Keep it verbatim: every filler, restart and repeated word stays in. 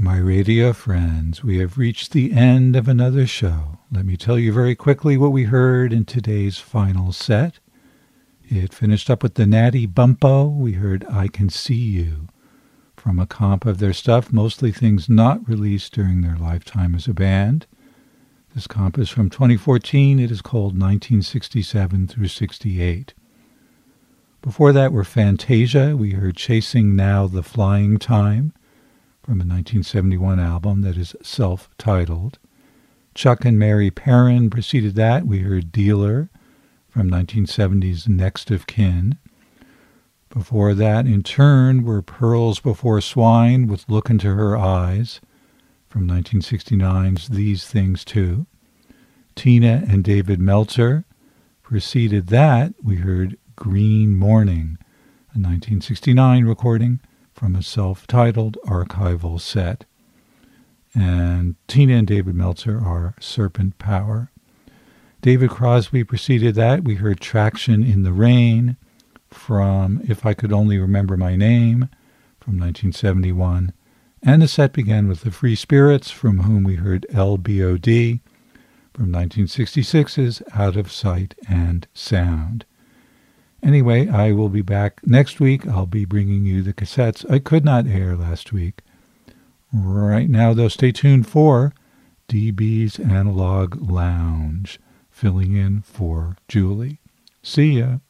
my radio friends, we have reached the end of another show. Let me tell you very quickly what we heard in today's final set. It finished up with the Natty Bumppo. We heard I Can See You from a comp of their stuff, mostly things not released during their lifetime as a band. This comp is from twenty fourteen. It is called nineteen sixty-seven through sixty-eight. Before that were Fantasia. We heard Chasing Now the Flying Time from a nineteen seventy-one album that is self-titled. Chuck and Mary Perrin preceded that. We heard Dealer from nineteen seventy's Next of Kin. Before that, in turn, were Pearls Before Swine with Look Into Her Eyes from nineteen sixty-nine's These Things Too. Tina and David Meltzer. Preceded that, we heard Green Morning, a nineteen sixty-nine recording from a self-titled archival set. And Tina and David Meltzer are Serpent Power. David Crosby preceded that. We heard Traction in the Rain from If I Could Only Remember My Name from nineteen seventy-one. And the set began with the Free Spirits, from whom we heard L B O D from nineteen sixty-six's Out of Sight and Sound. Anyway, I will be back next week. I'll be bringing you the cassettes I could not air last week. Right now, though, stay tuned for D B's Analog Lounge, filling in for Julie. See ya.